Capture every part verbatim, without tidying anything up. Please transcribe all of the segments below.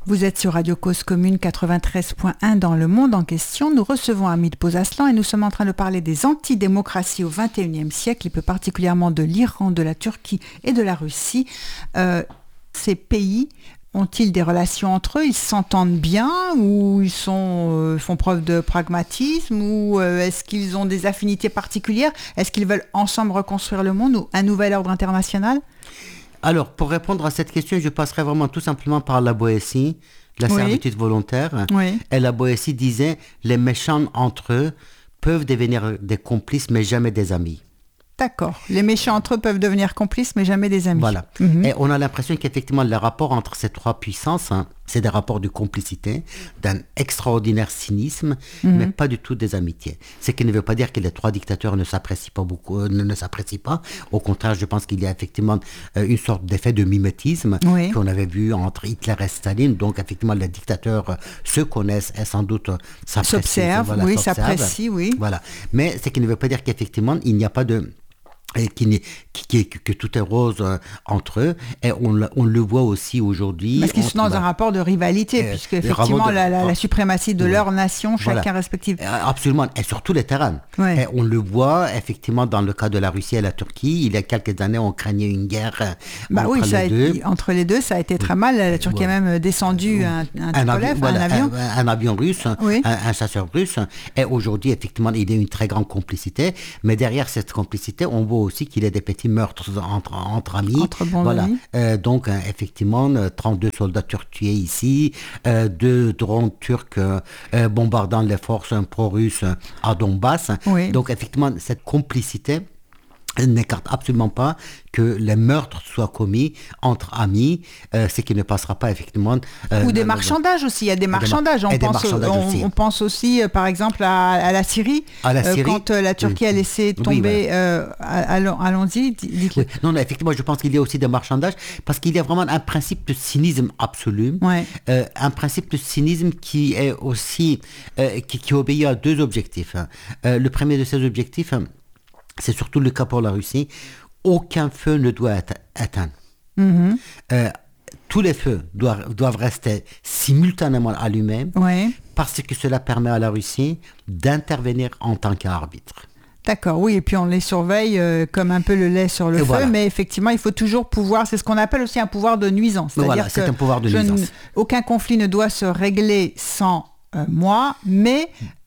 Vous êtes sur Radio Cause Commune quatre-vingt-treize point un dans le monde en question. Nous recevons Hamid Bozaslan et nous sommes en train de parler des antidémocraties au vingt et unième siècle, et plus particulièrement de l'Iran, de la Turquie et de la Russie. Euh, ces pays ont-ils des relations entre eux? Ils s'entendent bien ou ils sont, euh, font preuve de pragmatisme ou euh, est-ce qu'ils ont des affinités particulières? Est-ce qu'ils veulent ensemble reconstruire le monde ou un nouvel ordre international? Alors, pour répondre à cette question, je passerai vraiment tout simplement par la Boétie, la oui. servitude volontaire. Oui. Et la Boétie disait, les méchants entre eux peuvent devenir des complices, mais jamais des amis. D'accord. Les méchants entre eux peuvent devenir complices, mais jamais des amis. Voilà. Mm-hmm. Et on a l'impression qu'effectivement, les rapports entre ces trois puissances, hein, c'est des rapports de complicité, d'un extraordinaire cynisme, mm-hmm. mais pas du tout des amitiés. Ce qui ne veut pas dire que les trois dictateurs ne s'apprécient pas beaucoup, euh, ne, ne s'apprécient pas. Au contraire, je pense qu'il y a effectivement euh, une sorte d'effet de mimétisme oui. qu'on avait vu entre Hitler et Staline. Donc, effectivement, les dictateurs euh, se connaissent et sans doute euh, s'apprécient. S'observent, voilà, oui, s'apprécient, oui. Voilà. Mais ce qui ne veut pas dire qu'effectivement, il n'y a pas de... Et qui, qui, qui, que tout est rose euh, entre eux, et on, on le voit aussi aujourd'hui. Parce qu'ils sont dans bah, un rapport de rivalité, euh, puisque effectivement de, la, la, la suprématie de ouais, leur nation, chacun voilà. respectif. Absolument, et sur tous les terrains. Ouais. Et on le voit effectivement dans le cas de la Russie et la Turquie. Il y a quelques années, on craignait une guerre bah entre oui, ça les a deux. Été, entre les deux, ça a été très mal. La Turquie ouais. a même descendu un, un, un, avion, voilà, un avion, un, un avion russe, oui. un, un chasseur russe. Et aujourd'hui, effectivement, il y a une très grande complicité. Mais derrière cette complicité, on voit aussi qu'il y a des petits meurtres entre, entre amis. Entre bons voilà. amis. Euh, donc, euh, effectivement, trente-deux soldats turcs tués ici, euh, deux drones turcs euh, bombardant les forces pro-russes à Donbass. Oui. Donc, effectivement, cette complicité n'écarte absolument pas que les meurtres soient commis entre amis, euh, ce qui ne passera pas effectivement... Euh, Ou des marchandages aussi, il y a des marchandages. On, des pense, marchandages on, aussi. on pense aussi, euh, par exemple, à, à la Syrie, à la Syrie euh, quand euh, la Turquie oui. a laissé tomber... Oui, voilà. euh, allons, allons-y, dites-le. Oui. Non, non, effectivement, je pense qu'il y a aussi des marchandages, parce qu'il y a vraiment un principe de cynisme absolu, ouais. euh, un principe de cynisme qui est aussi... Euh, qui, qui obéit à deux objectifs. Euh, le premier de ces objectifs... C'est surtout le cas pour la Russie. Aucun feu ne doit être éteint. Mm-hmm. Euh, tous les feux doivent, doivent rester simultanément allumés ouais. parce que cela permet à la Russie d'intervenir en tant qu'arbitre. D'accord, oui, et puis on les surveille euh, comme un peu le lait sur le et feu, voilà. mais effectivement, il faut toujours pouvoir, c'est ce qu'on appelle aussi un pouvoir de nuisance. C'est-à-dire voilà, c'est un pouvoir de nuisance. Ne, aucun conflit ne doit se régler sans... Euh, moi, mais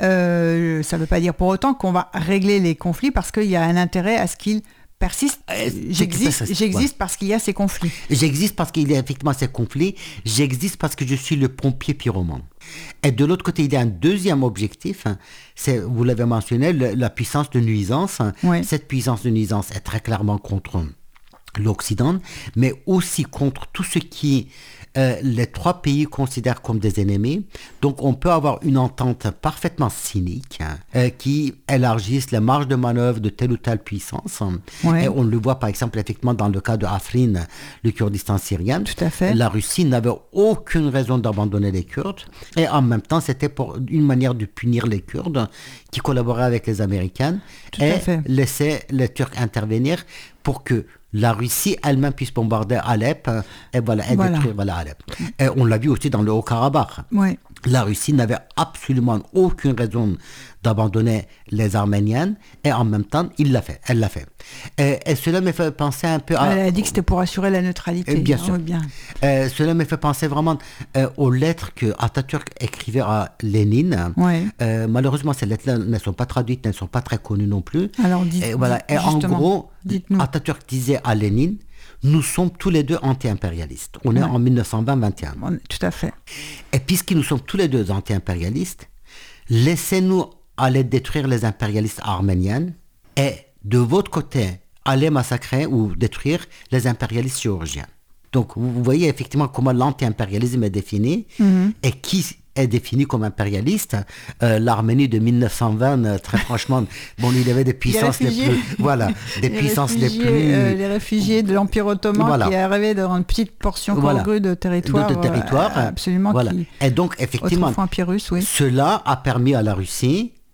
euh, ça ne veut pas dire pour autant qu'on va régler les conflits parce qu'il y a un intérêt à ce qu'ils persistent. Euh, j'existe j'existe ouais. parce qu'il y a ces conflits. J'existe parce qu'il y a effectivement ces conflits. J'existe parce que je suis le pompier pyromane. Et de l'autre côté, il y a un deuxième objectif, hein, c'est, vous l'avez mentionné, le, la puissance de nuisance. Ouais. Cette puissance de nuisance est très clairement contre l'Occident, mais aussi contre tout ce qui euh, les trois pays considèrent comme des ennemis. Donc on peut avoir une entente parfaitement cynique hein, euh, qui élargisse les marges de manœuvre de telle ou telle puissance. Ouais. Et on le voit par exemple effectivement dans le cas de Afrin, le Kurdistan syrien. Tout à fait. La Russie n'avait aucune raison d'abandonner les Kurdes. Et en même temps, c'était pour une manière de punir les Kurdes qui collaboraient avec les Américains Tout et à fait. laisser les Turcs intervenir pour que la Russie elle-même puisse bombarder Alep et voilà, et voilà. détruire voilà, Alep. Et on l'a vu aussi dans le Haut-Karabakh. Oui. La Russie n'avait absolument aucune raison d'abandonner les Arméniens et en même temps, il l'a fait, elle l'a fait. Et, et cela me fait penser un peu à... Elle a dit que c'était pour assurer la neutralité. Bien sûr. Oh, bien. Euh, cela me fait penser vraiment euh, aux lettres que Atatürk écrivait à Lénine. Ouais. Euh, malheureusement, ces lettres-là ne sont pas traduites, ne sont pas très connues non plus. Alors, dites, et voilà. Et en gros, Atatürk disait à Lénine, nous sommes tous les deux anti-impérialistes. On ouais. est en dix-neuf cent vingt vingt et un. Tout à fait. Et puisque nous sommes tous les deux anti-impérialistes, laissez-nous aller détruire les impérialistes arméniens et de votre côté, aller massacrer ou détruire les impérialistes géorgiens. Donc, vous voyez effectivement comment l'anti-impérialisme est défini mm-hmm. et qui est défini comme impérialiste. Euh, L'Arménie de dix-neuf cent vingt, euh, très franchement, bon, il y avait des puissances les, les plus, voilà, des les puissances les plus, euh, les réfugiés de l'Empire ottoman voilà. qui arrivaient dans une petite portion voilà. congrue de territoire, de, de territoire euh, absolument voilà. qui, et donc effectivement, Empire russe, oui. cela a permis à la Russie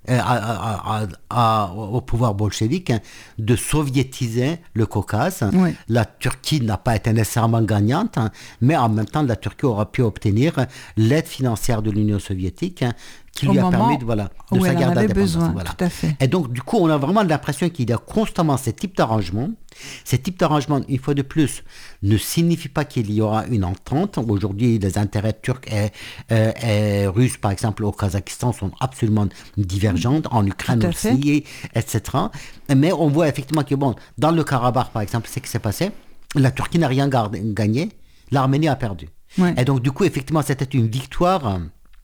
à, à, à, à, au pouvoir bolchevique hein, de soviétiser le Caucase. Oui. La Turquie n'a pas été nécessairement gagnante, hein, mais en même temps, la Turquie aura pu obtenir l'aide financière de l'Union soviétique hein, qui Au lui a moment permis de, voilà, de où sa elle en guerre avait d'indépendance. besoin, Voilà. tout à fait. Et donc, du coup, on a vraiment l'impression qu'il y a constamment ces types d'arrangements. Ces types d'arrangements, une fois de plus, ne signifient pas qu'il y aura une entente. Aujourd'hui, les intérêts turcs et, euh, et russes, par exemple, au Kazakhstan, sont absolument divergents, en Ukraine aussi, et cetera. Mais on voit effectivement que, bon, dans le Karabakh, par exemple, c'est ce qui s'est passé. La Turquie n'a rien gagné, l'Arménie a perdu. Ouais. Et donc, du coup, effectivement, c'était une victoire...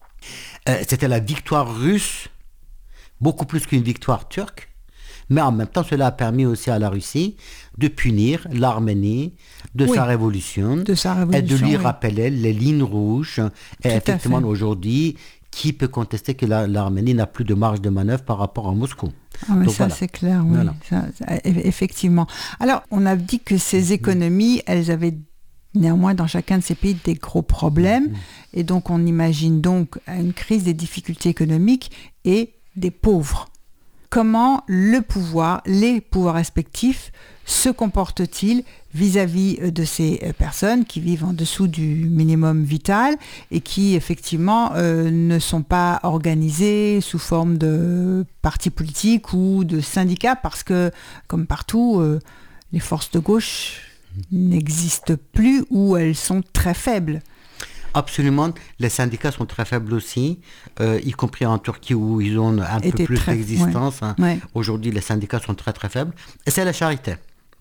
Euh, c'était la victoire russe, beaucoup plus qu'une victoire turque, mais en même temps, cela a permis aussi à la Russie de punir l'Arménie de, oui, sa révolution, de sa révolution et de lui oui. rappeler les lignes rouges. Et Tout effectivement, aujourd'hui, qui peut contester que la, l'Arménie n'a plus de marge de manœuvre par rapport à Moscou? Ah, mais donc, ça, voilà. c'est clair, oui. Voilà. Ça, effectivement. Alors, on a dit que ces économies, elles avaient néanmoins dans chacun de ces pays des gros problèmes, et donc on imagine donc une crise des difficultés économiques et des pauvres. Comment le pouvoir, les pouvoirs respectifs, se comportent-ils vis-à-vis de ces personnes qui vivent en dessous du minimum vital et qui effectivement euh, ne sont pas organisées sous forme de partis politiques ou de syndicats, parce que comme partout, euh, les forces de gauche n'existent plus ou elles sont très faibles. Absolument, les syndicats sont très faibles aussi, euh, y compris en Turquie où ils ont un Était peu plus très, d'existence. Ouais, hein. ouais. Aujourd'hui, les syndicats sont très très faibles. Et c'est la charité.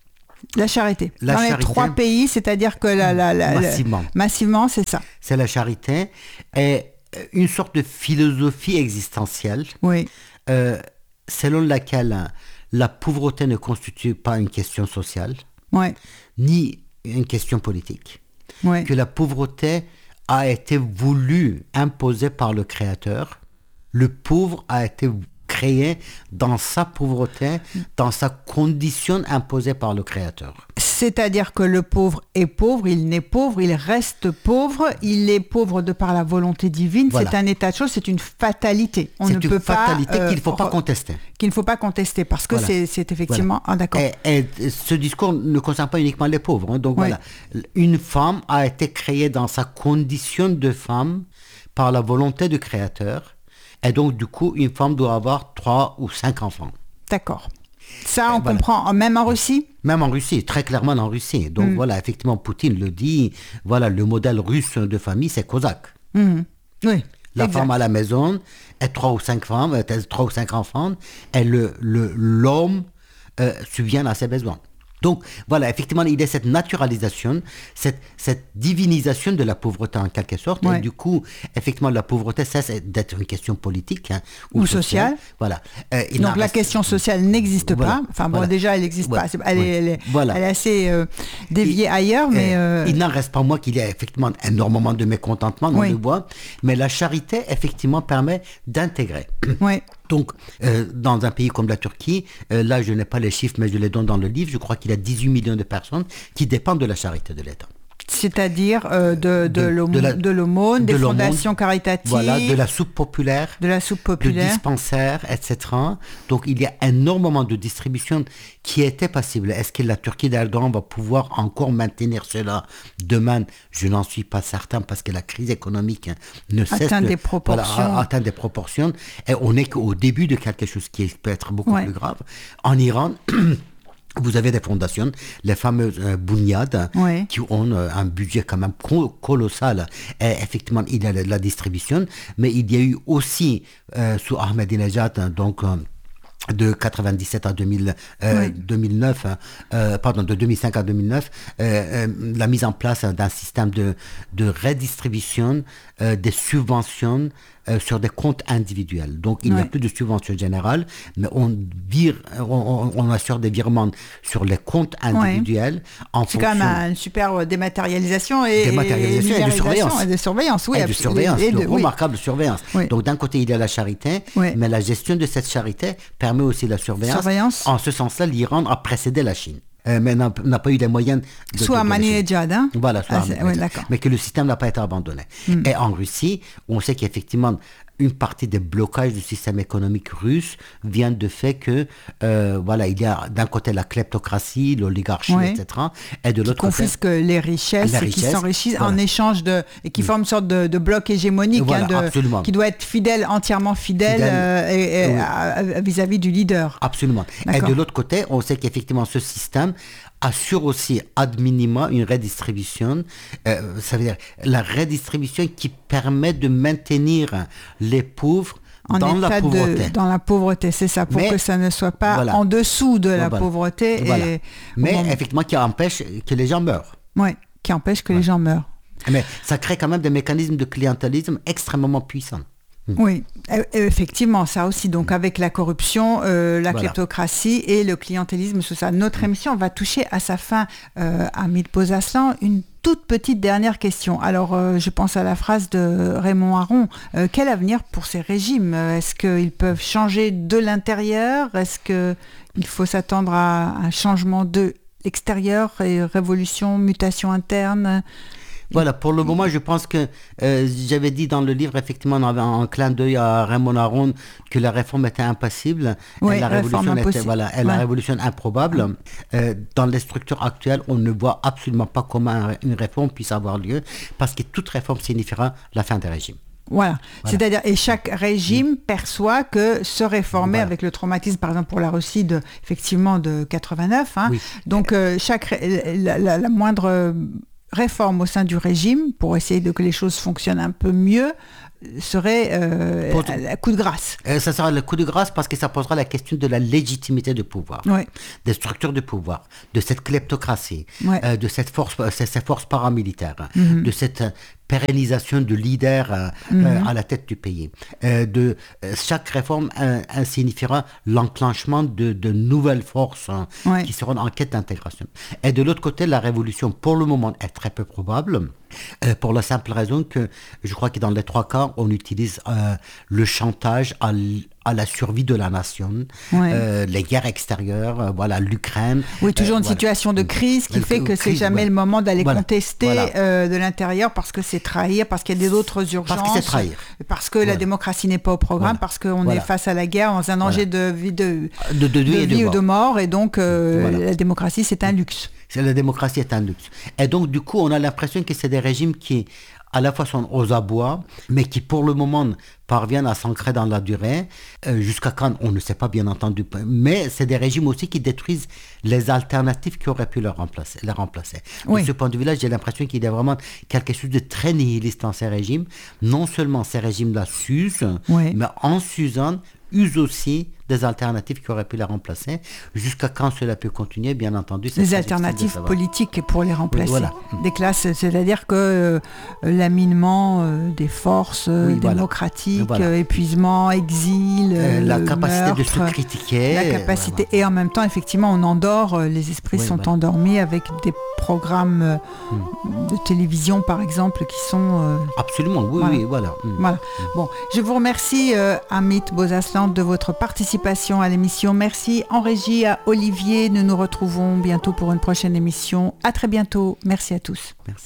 La charité. La Dans charité, les trois pays, c'est-à-dire que la, la, la, massivement. La, massivement, c'est ça. C'est la charité et une sorte de philosophie existentielle oui. euh, selon laquelle la pauvreté ne constitue pas une question sociale, ouais. ni une question politique. Ouais. Que la pauvreté a été voulue, imposée par le Créateur. Le pauvre a été créé dans sa pauvreté, dans sa condition imposée par le Créateur. C'est-à-dire que le pauvre est pauvre, il naît pauvre, il reste pauvre, il est pauvre de par la volonté divine. Voilà. C'est un état de choses, c'est une fatalité. On c'est ne une peut fatalité pas, euh, qu'il ne faut pas contester. Qu'il ne faut pas contester, parce que voilà. c'est, c'est effectivement... Voilà. Ah, d'accord. Et, et ce discours ne concerne pas uniquement les pauvres. Hein. Donc ouais. voilà, une femme a été créée dans sa condition de femme par la volonté du Créateur. Et donc, du coup, une femme doit avoir trois ou cinq enfants. D'accord. Ça, on voilà. comprend, même en Russie ? Même en Russie, très clairement en Russie. Donc, mm. voilà, effectivement, Poutine le dit, voilà, le modèle russe de famille, c'est cosaque. Mm. Oui. La exact. femme à la maison, et trois ou cinq femmes, trois ou cinq enfants, et le, le, l'homme euh, subvient à ses besoins. Donc, voilà, effectivement, il y a cette naturalisation, cette, cette divinisation de la pauvreté en quelque sorte. Ouais. Et du coup, effectivement, la pauvreté cesse d'être une question politique. Hein, ou, ou sociale. sociale. Voilà. Euh, Donc, la reste... question sociale n'existe voilà. pas. Enfin, bon, voilà. déjà, elle n'existe voilà. pas. Elle, ouais. est, elle, est, voilà. elle est assez euh, déviée et, ailleurs, mais... Euh... Il n'en reste pas moins qu'il y a effectivement énormément de mécontentement, on oui. le voit. Mais la charité, effectivement, permet d'intégrer. Oui. Donc, euh, dans un pays comme la Turquie, euh, là, je n'ai pas les chiffres, mais je les donne dans le livre, je crois qu'il y a dix-huit millions de personnes qui dépendent de la charité de l'État. C'est-à-dire euh, de, de, de, l'aumône, de, la, de l'aumône, des fondations caritatives. Voilà, de la soupe populaire. De la soupe populaire. De dispensaires, et cetera. Donc, il y a énormément de distribution qui était possible. Est-ce que la Turquie d'Erdogan va pouvoir encore maintenir cela demain? Je n'en suis pas certain parce que la crise économique ne cesse atteint de, des proportions. Voilà, atteint des proportions. Et on n'est qu'au début de quelque chose qui peut être beaucoup ouais. plus grave. En Iran... Vous avez des fondations, les fameuses euh, Bounyad, oui. qui ont euh, un budget quand même co- colossal. Et effectivement, il y a la, la distribution, mais il y a eu aussi, euh, sous Ahmadinejad, donc... Euh, de quatre-vingt-dix-sept à deux mille, euh, oui. deux mille neuf, euh, pardon, de deux mille cinq à deux mille neuf, euh, euh, la mise en place d'un système de, de redistribution euh, des subventions euh, sur des comptes individuels. Donc, il oui. n'y a plus de subvention générale, mais on, vire, on, on assure des virements sur les comptes individuels. Oui. En C'est fonction... quand même une super dématérialisation et, dématérialisation et, et de surveillance. Et de surveillance, oui. Et de surveillance, et de, de, de remarquable oui. surveillance. Oui. Donc, d'un côté, il y a la charité, oui. mais la gestion de cette charité permet aussi la surveillance. surveillance. En ce sens-là, l'Iran a précédé la Chine. Euh, mais n'a, n'a pas eu les moyens de... Soit Ahmadinejad, hein Voilà, soit ah, Ahmadinejad. Oui, mais que le système n'a pas été abandonné. Mm. Et en Russie, on sait qu'effectivement, une partie des blocages du système économique russe vient du fait que, euh, voilà, il y a d'un côté la kleptocratie, l'oligarchie, oui. et cetera, et de qui l'autre côté... confisque les richesses les et qui richesses, s'enrichissent voilà. en échange de... et qui forment une sorte de, de bloc hégémonique, Voilà, hein, de, absolument. qui doit être fidèle, entièrement fidèle, Fidèle, euh, et, et, oui. à- à- vis-à-vis du leader. Absolument. D'accord. Et de l'autre côté, on sait qu'effectivement ce système assure aussi ad minima une redistribution, euh, ça veut dire la redistribution qui permet de maintenir les pauvres En dans la état pauvreté. de, dans la pauvreté, c'est ça, pour Mais- que ça ne soit pas voilà. en dessous de la Voilà. pauvreté. Voilà. Et, Mais au moment- effectivement qui empêche que les gens meurent. ouais, qui empêche que les gens meurent. Mais ça crée quand même des mécanismes de clientélisme extrêmement puissants. Oui, e- effectivement, ça aussi. Donc, avec la corruption, euh, la Voilà. kleptocratie et le clientélisme, tout ça. Notre émission va toucher à sa fin, euh, Hamid Bozaslan. Une toute petite dernière question. Alors, euh, je pense à la phrase de Raymond Aron. Euh, quel avenir pour ces régimes ? Est-ce qu'ils peuvent changer de l'intérieur ? Est-ce qu'il faut s'attendre à un changement de l'extérieur et révolution, mutation interne ? Voilà, pour le moment, je pense que euh, j'avais dit dans le livre, effectivement, on avait un clin d'œil à Raymond Aron que la réforme était impossible, Oui, et la réforme révolution était, impossible. voilà, et la Ouais. révolution improbable. Euh, dans les structures actuelles, on ne voit absolument pas comment un- une réforme puisse avoir lieu, parce que toute réforme signifiera la fin des régimes. Voilà. Voilà. C'est-à-dire, et chaque régime perçoit que se réformer Voilà. avec le traumatisme, par exemple pour la Russie, de, effectivement de quatre-vingt-neuf, hein. Oui. Donc euh, chaque ré- la, la- la moindre euh, réforme au sein du régime, pour essayer de que les choses fonctionnent un peu mieux, serait euh, Pour- un coup de grâce. Euh, ça sera le coup de grâce parce que ça posera la question de la légitimité du pouvoir, Oui. des structures de pouvoir, de cette kleptocratie, Ouais. euh, de cette force, euh, ces, ces forces paramilitaires, de cette euh, pérennisation de leaders euh, euh, à la tête du pays. Euh, de, euh, chaque réforme euh, euh, signifiera l'enclenchement de, de nouvelles forces hein, Ouais. qui seront en quête d'intégration. Et de l'autre côté, la révolution, pour le moment, est très peu probable, euh, pour la simple raison que je crois que dans les trois cas, on utilise euh, le chantage à, l- à la survie de la nation, Ouais. euh, les guerres extérieures, euh, voilà, l'Ukraine. Oui, toujours euh, une voilà. situation de crise qui Le- fait que c'est crise, jamais ouais. le moment d'aller Voilà. contester Voilà. euh, de l'intérieur parce que c'est trahir, parce qu'il y a des autres urgences. Parce que c'est trahir. Parce que la Voilà. démocratie n'est pas au programme, Voilà. parce qu'on Voilà. est face à la guerre, dans un danger de vie, de, De- de vie et de vie ou mort. de mort, et donc euh, Voilà. la démocratie, c'est un luxe. C'est la démocratie est un luxe. Et donc, du coup, on a l'impression que c'est des régimes qui, à la fois, sont aux abois, mais qui, pour le moment, parviennent à s'ancrer dans la durée. Euh, jusqu'à quand, on ne sait pas, bien entendu. Mais c'est des régimes aussi qui détruisent les alternatives qui auraient pu les remplacer. Les remplacer. Oui. De ce point de vue-là, j'ai l'impression qu'il y a vraiment quelque chose de très nihiliste dans ces régimes. Non seulement ces régimes-là s'usent, Oui. mais en s'usant, usent aussi des alternatives qui auraient pu les remplacer. Jusqu'à quand cela peut continuer, bien entendu. c'est Les très difficile de alternatives savoir. politiques pour les remplacer. Oui, voilà. Des classes, c'est-à-dire que euh, l'aminement euh, des forces euh, Oui, voilà. démocratiques, Voilà. euh, épuisement, exil, Euh, la euh, capacité de se meurtre, critiquer. la euh, capacité, voilà. et en même temps, effectivement, on endort, euh, les esprits Oui, sont voilà. endormis avec des programmes euh, Hmm. de télévision, par exemple, qui sont... euh, Absolument, oui, Voilà. oui, voilà. Mm. Voilà. Bon, je vous remercie, euh, Hamid Bozaslan, de votre participation à l'émission. Merci en régie à Olivier. Nous nous retrouvons bientôt pour une prochaine émission. À très bientôt. Merci à tous. Merci.